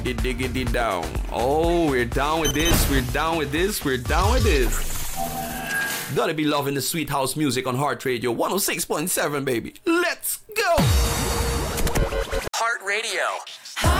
Diggity down. Oh, we're down with this. We're down with this. We're down with this. Gotta be loving the sweet house music on Heart Radio 106.7, baby. Let's go. Heart Radio.